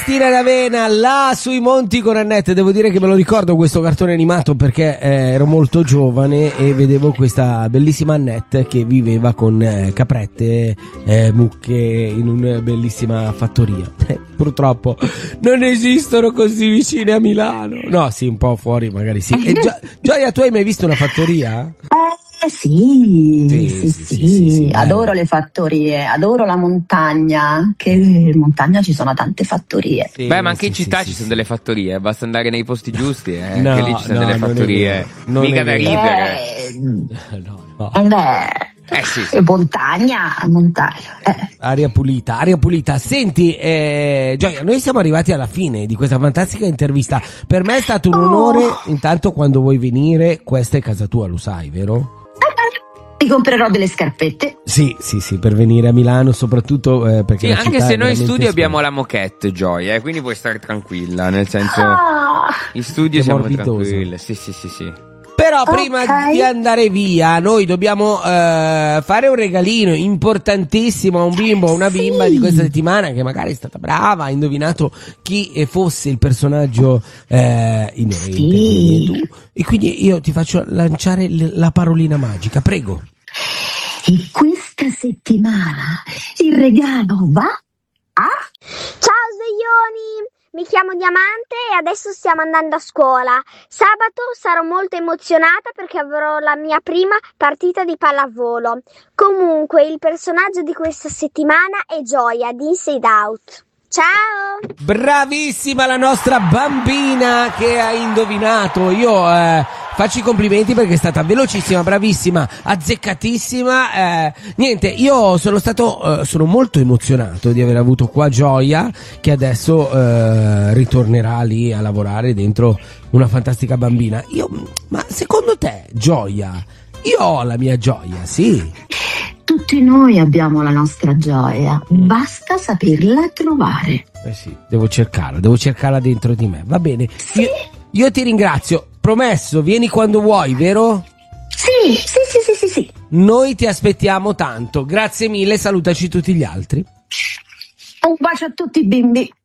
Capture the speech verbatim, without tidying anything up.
Cristina D'Avena, là sui monti con Annette. Devo dire che me lo ricordo questo cartone animato perché eh, ero molto giovane e vedevo questa bellissima Annette che viveva con eh, caprette, eh, mucche in una bellissima fattoria. Eh, purtroppo non esistono così vicine a Milano. No, sì, un po' fuori magari sì. E Gio- Gioia, tu hai mai visto una fattoria? Eh sì, Sì, sì, sì, sì, sì, sì, sì, adoro bello. le fattorie, adoro la montagna, che in montagna ci sono tante fattorie. Sì, Beh, ma anche in sì, città sì, ci sì, sono sì. delle fattorie, basta andare nei posti giusti, eh, No, che lì ci sono no, delle non è fattorie, vero, non mica è da vero. ridere. Eh, No, no. eh beh, Eh sì, sì. eh, montagna, montagna. Eh. Aria pulita, aria pulita. Senti, eh, Gioia, noi siamo arrivati alla fine di questa fantastica intervista. Per me è stato un onore. Oh. Intanto, quando vuoi venire, questa è casa tua, lo sai, vero? Ti comprerò delle scarpette. Sì, sì, sì, per venire a Milano, soprattutto eh, perché Sì, la anche città se è noi in veramente studio abbiamo splendida. la moquette, Gioia, eh, quindi puoi stare tranquilla, nel senso, Ah, in studio Che siamo morbidoso. tranquille, sì, sì, sì, sì. Però prima ok. di andare via, noi dobbiamo eh, fare un regalino importantissimo a un bimbo o una bimba Sì. di questa settimana che magari è stata brava, ha indovinato chi fosse il personaggio eh, inerente, Sì. quindi tu. E quindi io ti faccio lanciare l- la parolina magica, prego. E questa settimana il regalo va a... Ciao sveglioni! Mi chiamo Diamante e adesso stiamo andando a scuola. Sabato sarò molto emozionata perché avrò la mia prima partita di pallavolo. Comunque, il personaggio di questa settimana è Gioia di Inside Out. Ciao! Bravissima la nostra bambina che ha indovinato. Io eh, faccio i complimenti perché è stata velocissima, bravissima, azzeccatissima. Eh, niente, io sono stato, eh, sono molto emozionato di aver avuto qua Gioia, che adesso eh, ritornerà lì a lavorare dentro una fantastica bambina. Io, ma secondo te, Gioia, io ho la mia Gioia, sì? Tutti noi abbiamo la nostra gioia, basta saperla trovare. Eh sì, devo cercarla, devo cercarla dentro di me. Va bene. Sì. Io, io ti ringrazio. Promesso, vieni quando vuoi, vero? Sì, sì, sì, sì, sì, sì. Noi ti aspettiamo tanto. Grazie mille, salutaci tutti gli altri. Un bacio a tutti i bimbi.